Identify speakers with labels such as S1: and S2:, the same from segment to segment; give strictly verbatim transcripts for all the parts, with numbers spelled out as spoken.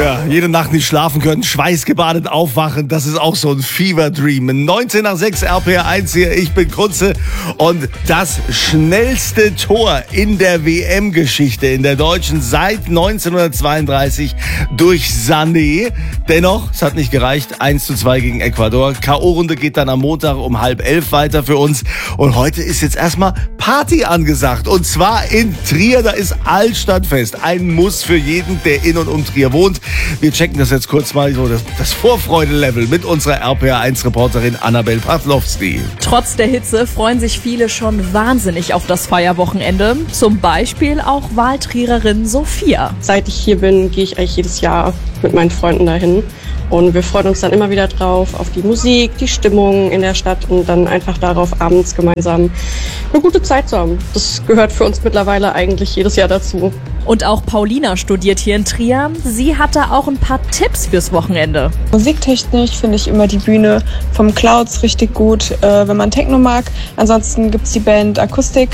S1: Ja, jede Nacht nicht schlafen können, schweißgebadet aufwachen, das ist auch so ein Fever Dream. neunzehn nach sechs, R P R eins hier, ich bin Kunze. Und das schnellste Tor in der W M-Geschichte, in der Deutschen seit neunzehnhundertzweiunddreißig durch Sané. Dennoch, es hat nicht gereicht, eins zu zwei gegen Ecuador. K O-Runde geht dann am Montag um halb elf weiter für uns. Und heute ist jetzt erstmal Party angesagt. Und zwar in Trier, da ist Altstadtfest. Ein Muss für jeden, der in und um Trier wohnt. Wir checken das jetzt kurz mal, so das, das Vorfreude-Level mit unserer R P R eins Reporterin Annabel Pawlowski.
S2: Trotz der Hitze freuen sich viele schon wahnsinnig auf das Feierwochenende. Zum Beispiel auch Wahltriererin Sophia.
S3: Seit ich hier bin, gehe ich eigentlich jedes Jahr mit meinen Freunden dahin. Und wir freuen uns dann immer wieder drauf, auf die Musik, die Stimmung in der Stadt und dann einfach darauf, abends gemeinsam eine gute Zeit zu haben. Das gehört für uns mittlerweile eigentlich jedes Jahr dazu.
S2: Und auch Paulina studiert hier in Trier. Sie hatte auch ein paar Tipps fürs Wochenende.
S4: Musiktechnisch finde ich immer die Bühne vom Clouds richtig gut, äh, wenn man Techno mag. Ansonsten gibt es die Band Akustik.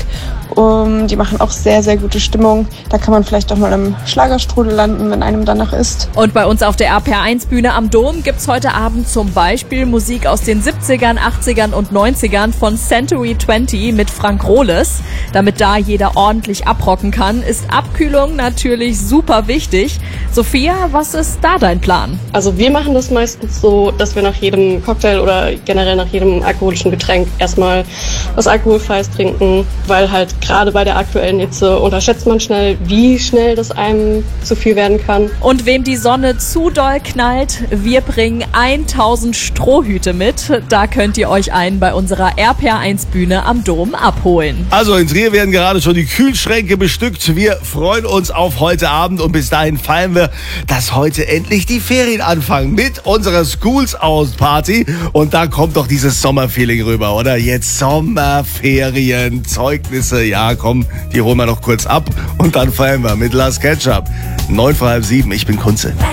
S4: Um, die machen auch sehr, sehr gute Stimmung. Da kann man vielleicht auch mal im Schlagerstrudel landen, wenn einem danach ist.
S2: Und bei uns auf der R P R eins Bühne am Dom gibt's heute Abend zum Beispiel Musik aus den siebzigern, achtzigern und neunzigern von Century zwanzig mit Frank Rohles. Damit da jeder ordentlich abrocken kann, ist Abkühlung natürlich super wichtig. Sophia, was ist da dein Plan?
S3: Also wir machen das meistens so, dass wir nach jedem Cocktail oder generell nach jedem alkoholischen Getränk erstmal was Alkoholfreies trinken, weil halt gerade bei der aktuellen Hitze unterschätzt man schnell, wie schnell das einem zu viel werden kann.
S2: Und wem die Sonne zu doll knallt, wir bringen tausend Strohhüte mit. Da könnt ihr euch einen bei unserer R P R eins Bühne am Dom abholen.
S1: Also in Trier werden gerade schon die Kühlschränke bestückt. Wir freuen uns auf heute Abend und bis dahin feiern wir, dass heute endlich die Ferien anfangen mit unserer Schools Out Party. Und da kommt doch dieses Sommerfeeling rüber, oder? Jetzt Sommerferien, Zeugnisse. Ja, komm, die holen wir noch kurz ab und dann feiern wir mit Last Ketchup. Neun vor halb sieben, ich bin Kunze.